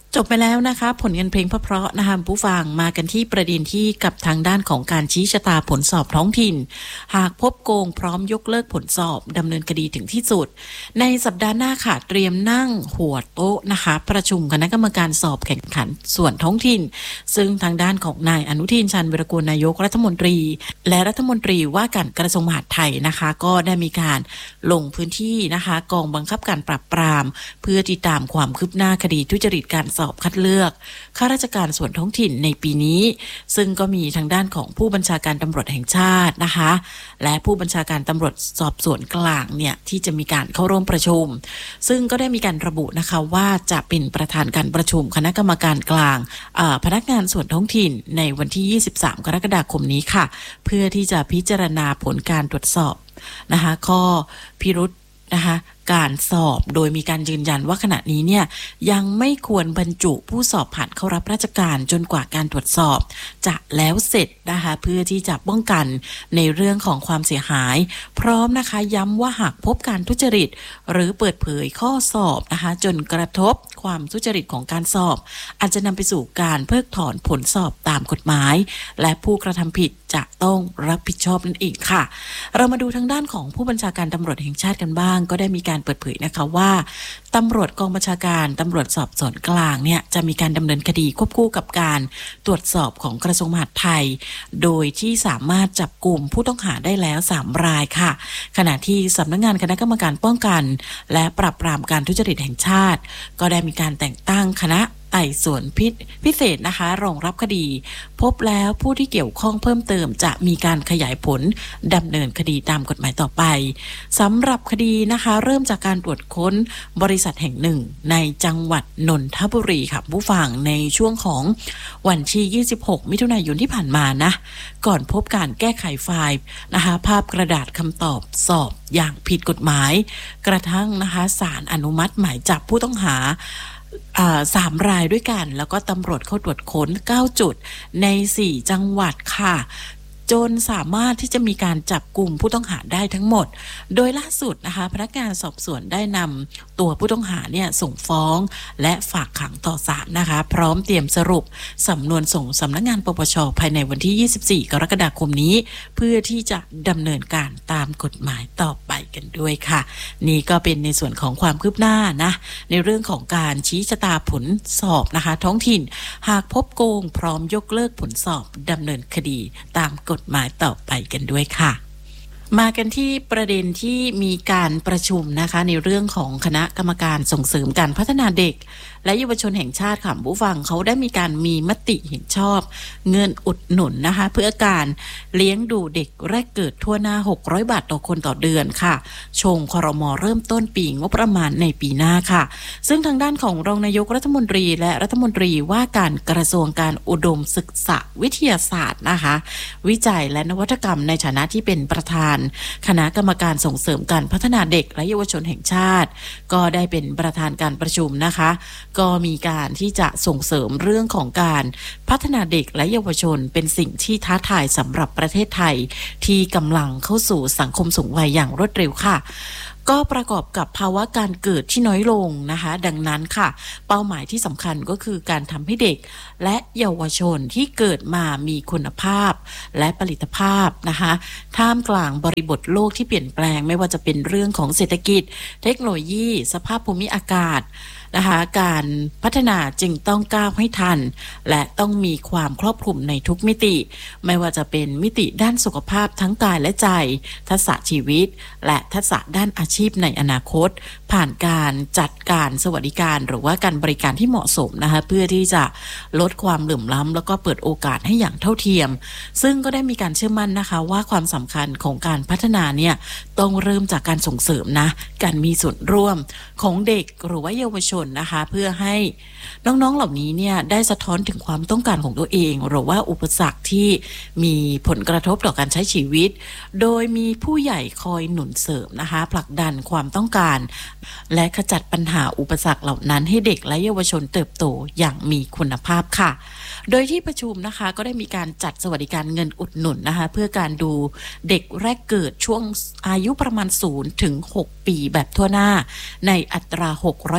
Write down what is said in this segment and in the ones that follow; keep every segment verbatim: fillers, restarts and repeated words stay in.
จบไปแล้วนะคะผลงานเพลงเพราะๆนะคะผู้ฟังมากันที่ประเด็นที่กับทางด้านของการชี้ชะตาผลสอบท้องถิ่นหากพบโกงพร้อมยกเลิกผลสอบดำเนินคดีถึงที่สุดในสัปดาห์หน้าค่ะเตรียมนั่งหัวโต๊ะนะคะประชุมคณะกรรมการสอบแข่งขันส่วนท้องถิ่นซึ่งทางด้านของนายอนุทินชาญวีรกูลนายกรัฐมนตรีและรัฐมนตรีว่าการกระทรวงมหาดไทยนะคะก็ได้มีการลงพื้นที่นะคะกองบังคับการปราบปรามเพื่อติดตามความคืบหน้าคดีทุจริตการสอบคัดเลือกข้าราชการส่วนท้องถิ่นในปีนี้ซึ่งก็มีทางด้านของผู้บัญชาการตำรวจแห่งชาตินะคะและผู้บัญชาการตำรวจสอบสวนกลางเนี่ยที่จะมีการเข้าร่วมประชุมซึ่งก็ได้มีการระบุนะคะว่าจะเป็นประธานการประชุมคณะกรรมการกลางพนักงานส่วนท้องถิ่นในวันที่ยี่สิบสามกรกฎาคมนี้ค่ะเพื่อที่จะพิจารณาผลการตรวจสอบนะคะข้อพิรุธนะคะการสอบโดยมีการยืนยันว่าขณะนี้เนี่ยยังไม่ควรบรรจุผู้สอบผ่านเข้ารับราชการจนกว่าการตรวจสอบจะแล้วเสร็จนะคะเพื่อที่จะป้องกันในเรื่องของความเสียหายพร้อมนะคะย้ำว่าหากพบการทุจริตหรือเปิดเผยข้อสอบนะคะจนกระทบความทุจริตของการสอบอาจจะนำไปสู่การเพิกถอนผลสอบตามกฎหมายและผู้กระทำผิดจะต้องรับผิดชอบนั่นเองค่ะเรามาดูทางด้านของผู้บัญชาการตำรวจแห่งชาติกันบ้างก็ได้มีการเปิดเผยนะคะว่าตำรวจกองบัญชาการตำรวจสอบสวนกลางเนี่ยจะมีการดำเนินคดีควบคู่กับการตรวจสอบของกระทรวงมหาดไทยโดยที่สามารถจับกลุ่มผู้ต้องหาได้แล้วสามรายค่ะขณะที่สำนักงานคณะกรรมการป้องกันและปราบปรามการทุจริตแห่งชาติก็ได้มีการแต่งตั้งคณะไต่สวนพิพิเศษนะคะรองรับคดีพบแล้วผู้ที่เกี่ยวข้องเพิ่มเติมจะมีการขยายผลดำเนินคดีตามกฎหมายต่อไปสำหรับคดีนะคะเริ่มจากการตรวจค้นบริษัทแห่งหนึ่งในจังหวัดนนทบุรีค่ะผู้ฟังในช่วงของวันที่ยี่สิบหกมิถุนายนที่ผ่านมานะก่อนพบการแก้ไขไฟล์นะคะภาพกระดาษคำตอบสอบอย่างผิดกฎหมายกระทั่งนะคะศาลอนุมัติหมายจับผู้ต้องหาสามรายด้วยกันแล้วก็ตำรวจเข้าตรวจค้นเก้าจุดในสี่จังหวัดค่ะจนสามารถที่จะมีการจับกลุ่มผู้ต้องหาได้ทั้งหมดโดยล่าสุดนะคะพนักงานสอบสวนได้นำตัวผู้ต้องหาเนี่ยส่งฟ้องและฝากขังต่อศาลนะคะพร้อมเตรียมสรุปสำนวนส่งสำนักงานปปช.ภายในวันที่ยี่สิบสี่กรกฎาคมนี้เพื่อที่จะดำเนินการตามกฎหมายต่อไปกันด้วยค่ะนี่ก็เป็นในส่วนของความคืบหน้านะในเรื่องของการชี้ชะตาผลสอบนะคะท้องถิ่นหากพบโกงพร้อมยกเลิกผลสอบดำเนินคดีตามกฎหมายต่อไปกันด้วยค่ะมากันที่ประเด็นที่มีการประชุมนะคะในเรื่องของคณะกรรมการส่งเสริมการพัฒนาเด็กและเยาวชนแห่งชาติค่ะผู้ฟังเขาได้มีการมีมติเห็นชอบเงินอุดหนุนนะคะเพื่อการเลี้ยงดูเด็กแรกเกิดทั่วหน้าหกร้อยบาทต่อคนต่อเดือนค่ะชงครม.เริ่มต้นปีงบประมาณในปีหน้าค่ะซึ่งทางด้านของรองนายกรัฐมนตรีและรัฐมนตรีว่าการกระทรวงการอุดมศึกษาวิทยาศาสตร์นะคะวิจัยและนวัตกรรมในฐานะที่เป็นประธานคณะกรรมการส่งเสริมการพัฒนาเด็กและเยาวชนแห่งชาติก็ได้เป็นประธานการประชุมนะคะก็มีการที่จะส่งเสริมเรื่องของการพัฒนาเด็กและเยาวชนเป็นสิ่งที่ท้าทายสำหรับประเทศไทยที่กำลังเข้าสู่สังคมสูงวัยอย่างรวดเร็วค่ะก็ประกอบกับภาวะการเกิดที่น้อยลงนะคะดังนั้นค่ะเป้าหมายที่สำคัญก็คือการทำให้เด็กและเยาวชนที่เกิดมามีคุณภาพและผลิตภาพนะคะท่ามกลางบริบทโลกที่เปลี่ยนแปลงไม่ว่าจะเป็นเรื่องของเศรษฐกิจเทคโนโลยีสภาพภูมิอากาศนะคะการพัฒนาจึงต้องก้าวให้ทันและต้องมีความครอบคลุมในทุกมิติไม่ว่าจะเป็นมิติด้านสุขภาพทั้งกายและใจทักษะชีวิตและทักษะด้านอาชีพในอนาคตผ่านการจัดการสวัสดิการหรือว่าการบริการที่เหมาะสมนะคะเพื่อที่จะลดความเหลื่อมล้ำแล้วก็เปิดโอกาสให้อย่างเท่าเทียมซึ่งก็ได้มีการเชื่อมั่นนะคะว่าความสำคัญของการพัฒนาเนี่ยต้องเริ่มจากการส่งเสริมนะการมีส่วนร่วมของเด็กหรือว่าเยาวชนนะคะเพื่อให้น้องๆเหล่านี้เนี่ยได้สะท้อนถึงความต้องการของตัวเองหรือว่าอุปสรรคที่มีผลกระทบต่อการใช้ชีวิตโดยมีผู้ใหญ่คอยหนุนเสริมนะคะผลักดันความต้องการและขจัดปัญหาอุปสรรคเหล่านั้นให้เด็กและเยาวชนเติบโตอย่างมีคุณภาพค่ะโดยที่ประชุมนะคะก็ได้มีการจัดสวัสดิการเงินอุดหนุนนะคะเพื่อการดูเด็กแรกเกิดช่วงอายุประมาณศูนย์ถึงหกปีแบบทั่วหน้าในอัตราหกร้อยบาทต่อ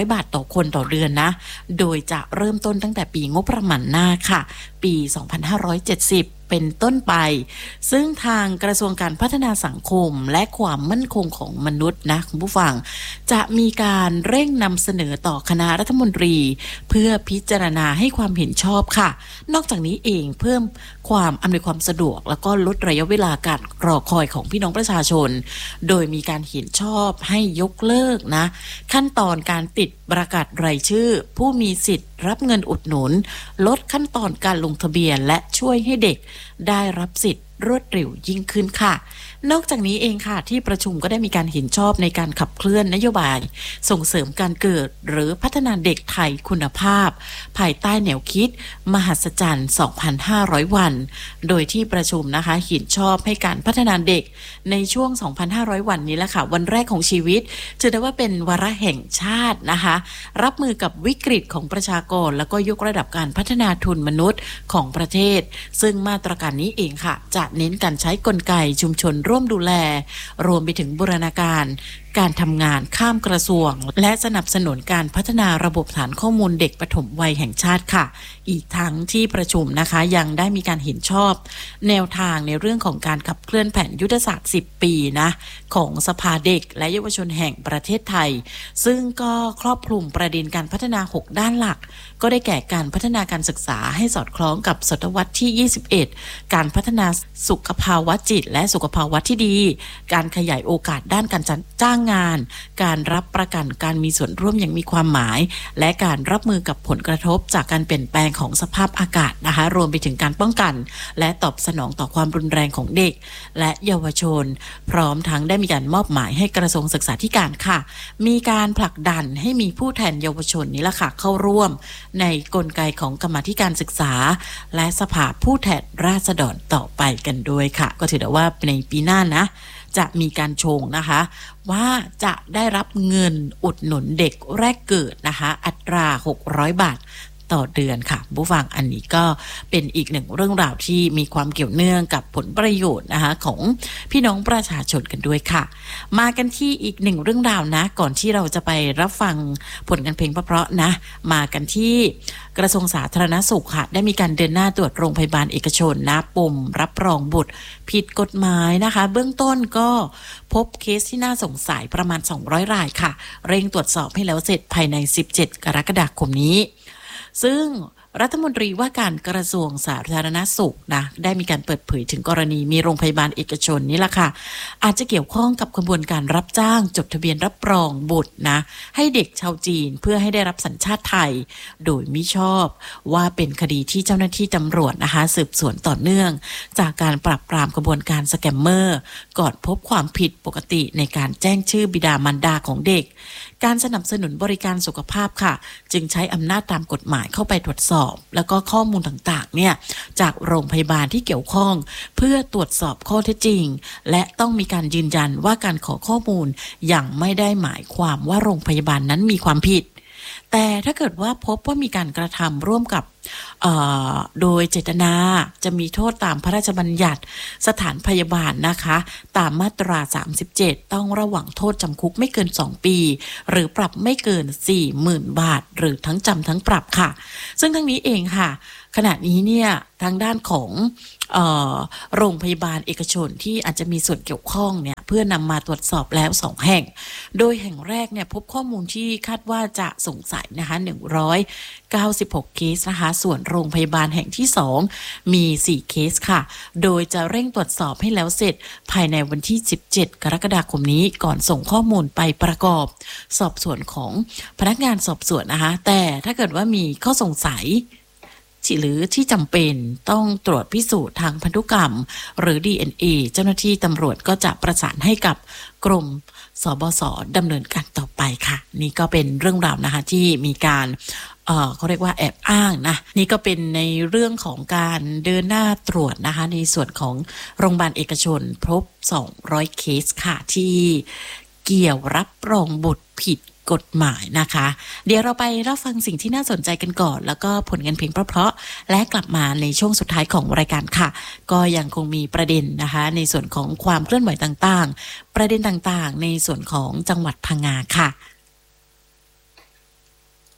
คนต่อเดือนนะโดยจะเริ่มต้นตั้งแต่ปีงบประมาณหน้าค่ะปีสองพันห้าร้อยเจ็ดสิบเป็นต้นไปซึ่งทางกระทรวงการพัฒนาสังคมและความมั่นคงของมนุษย์นะคุณผู้ฟังจะมีการเร่งนำเสนอต่อคณะรัฐมนตรีเพื่อพิจารณาให้ความเห็นชอบค่ะนอกจากนี้เองเพิ่มความอำนวยความสะดวกแล้วก็ลดระยะเวลาการรอคอยของพี่น้องประชาชนโดยมีการเห็นชอบให้ยกเลิกนะขั้นตอนการติดประกาศรายชื่อผู้มีสิทธิ์รับเงินอุดหนุนลดขั้นตอนการลงทะเบียนและช่วยให้เด็กได้รับสิทธิ์รวดเร็วยิ่งขึ้นค่ะนอกจากนี้เองค่ะที่ประชุมก็ได้มีการเห็นชอบในการขับเคลื่อนนโยบายส่งเสริมการเกิดหรือพัฒนาเด็กไทยคุณภาพภายใต้แนวคิดมหัศจรรย์ สองพันห้าร้อย วันโดยที่ประชุมนะคะเห็นชอบให้การพัฒนาเด็กในช่วง สองพันห้าร้อย วันนี้แหละค่ะวันแรกของชีวิตถือได้ว่าเป็นวาระแห่งชาตินะคะรับมือกับวิกฤตของประชากรแล้วก็ยกระดับการพัฒนาทุนมนุษย์ของประเทศซึ่งมาตรการนี้เองค่ะจะเน้นการใช้กลไกชุมชนร่วมดูแลรวมไปถึงบูรณาการการทำงานข้ามกระทรวงและสนับสนุนการพัฒนาระบบฐานข้อมูลเด็กปฐมวัยแห่งชาติค่ะอีกทั้งที่ประชุมนะคะยังได้มีการเห็นชอบแนวทางในเรื่องของการขับเคลื่อนแผนยุทธศาสตร์สิบปีนะของสภาเด็กและเยาวชนแห่งประเทศไทยซึ่งก็ครอบคลุมประเด็นการพัฒนาหกด้านหลักก็ได้แก่การพัฒนาการศึกษาให้สอดคล้องกับศตวรรษที่ยี่สิบเอ็ดการพัฒนาสุขภาวะจิตและสุขภาวะที่ดีการขยายโอกาสด้านการจ้างงานการรับประกันการมีส่วนร่วมอย่างมีความหมายและการรับมือกับผลกระทบจากการเปลี่ยนแปลงของสภาพอากาศนะคะรวมไปถึงการป้องกันและตอบสนองต่อความรุนแรงของเด็กและเยาวชนพร้อมทั้งได้มีการมอบหมายให้กระทรวงศึกษาธิการค่ะมีการผลักดันให้มีผู้แทนเยาวชนนี้ละค่ะเข้าร่วมในกลไกของกรรมาธิการศึกษาและสภาผู้แทนราษฎรต่อไปกันด้วยค่ะก็ถือได้ว่าในปีหน้านะจะมีการชงนะคะว่าจะได้รับเงินอุดหนุนเด็กแรกเกิดนะคะอัตราหกร้อยบาทต่อเดือนค่ะผู้ฟังอันนี้ก็เป็นอีกหนึ่งเรื่องราวที่มีความเกี่ยวเนื่องกับผลประโยชน์นะคะของพี่น้องประชาชนกันด้วยค่ะมากันที่อีกหนึ่งเรื่องราวนะก่อนที่เราจะไปรับฟังผลการเพลงเพราะๆนะมากันที่กระทรวงสาธารณสุขค่ะได้มีการเดินหน้าตรวจโรงพยาบาลเอกชนนะปมรับรองบุตรผิดกฎหมายนะคะเบื้องต้นก็พบเคสที่น่าสงสัยประมาณสองร้อยรายค่ะเร่งตรวจสอบให้แล้วเสร็จภายในสิบเจ็ดกรกฎาคมนี้ซึ่งรัฐมนตรีว่าการกระทรวงสาธารณสุขนะได้มีการเปิดเผยถึงกรณีมีโรงพยาบาลเอกชนนี่แหละค่ะอาจจะเกี่ยวข้องกับกระบวนการรับจ้างจดทะเบียนรับรองบุตรนะให้เด็กชาวจีนเพื่อให้ได้รับสัญชาติไทยโดยมิชอบว่าเป็นคดีที่เจ้าหน้าที่ตำรวจนะคะสืบสวนต่อเนื่องจากการปราบปรามกระบวนการสแกมเมอร์ก่อนพบความผิดปกติในการแจ้งชื่อบิดามารดาของเด็กการสนับสนุนบริการสุขภาพค่ะจึงใช้อำนาจตามกฎหมายเข้าไปตรวจสอบแล้วก็ข้อมูลต่างๆเนี่ยจากโรงพยาบาลที่เกี่ยวข้องเพื่อตรวจสอบข้อเท็จจริงและต้องมีการยืนยันว่าการขอข้อมูลยังไม่ได้หมายความว่าโรงพยาบาลนั้นมีความผิดแต่ถ้าเกิดว่าพบว่ามีการกระทำร่วมกับโดยเจตนาจะมีโทษตามพระราชบัญญัติสถานพยาบาลนะคะตามมาตราสามสิบเจ็ดต้องระหว่างโทษจำคุกไม่เกินสองปีหรือปรับไม่เกิน สี่หมื่น บาทหรือทั้งจำทั้งปรับค่ะซึ่งทั้งนี้เองค่ะขณะนี้เนี่ยทางด้านของเอ่อโรงพยาบาลเอกชนที่อาจจะมีส่วนเกี่ยวข้องเนี่ยเพื่อนำมาตรวจสอบแล้วสองแห่งโดยแห่งแรกเนี่ยพบข้อมูลที่คาดว่าจะสงสัยนะคะหนึ่งร้อยเก้าสิบหกเคสนะคะส่วนโรงพยาบาลแห่งที่สองมีสี่เคสค่ะโดยจะเร่งตรวจสอบให้แล้วเสร็จภายในวันที่สิบเจ็ดกรกฎาคมนี้ก่อนส่งข้อมูลไปประกอบสอบสวนของพนักงานสอบสวนนะคะแต่ถ้าเกิดว่ามีข้อสงสัยหรือที่จำเป็นต้องตรวจพิสูจน์ทางพันธุกรรมหรือ ดี เอ็น เอ เจ้าหน้าที่ตำรวจก็จะประสานให้กับกรมสบสดำเนินการต่อไปค่ะนี่ก็เป็นเรื่องราวนะคะที่มีการเอ่อเขาเรียกว่าแอบอ้างนะนี่ก็เป็นในเรื่องของการเดินหน้าตรวจนะคะในส่วนของโรงพยาบาลเอกชนพบสองร้อยเคสค่ะที่เกี่ยวรับรองบุตรผิดกฎหมายนะคะเดี๋ยวเราไปรับฟังสิ่งที่น่าสนใจกันก่อนแล้วก็ผลงานเพลงเพราะๆและกลับมาในช่วงสุดท้ายของรายการค่ะก็ยังคงมีประเด็นนะคะในส่วนของความเคลื่อนไหวต่างๆประเด็นต่างๆในส่วนของจังหวัดพังงาค่ะ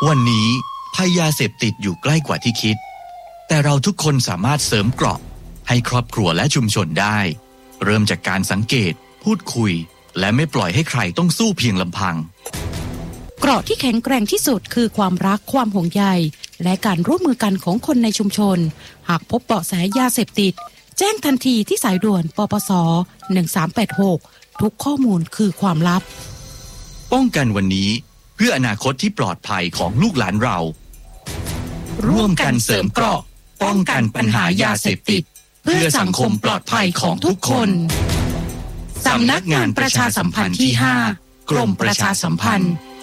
วันนี้ภัยยาเสพติดอยู่ใกล้กว่าที่คิดแต่เราทุกคนสามารถเสริมเกราะให้ครอบครัวและชุมชนได้เริ่มจากการสังเกตพูดคุยและไม่ปล่อยให้ใครต้องสู้เพียงลำพังเกราะที่แข็งแกร่งที่สุดคือความรักความห่วงใยและการร่วมมือกันของคนในชุมชนหากพบเบาะแสยาเสพติดแจ้งทันทีที่สายด่วนปปสหนึ่งสามแปดหกทุกข้อมูลคือความลับป้องกันวันนี้เพื่ออนาคตที่ปลอดภัยของลูกหลานเราร่วมกันเสริมเกราะป้องกันปัญหายาเสพติดเพื่อสังคมปลอดภัยของทุกคนสำนักงานประชาสัมพันธ์ที่ห้ากรมประชาสัมพันธ์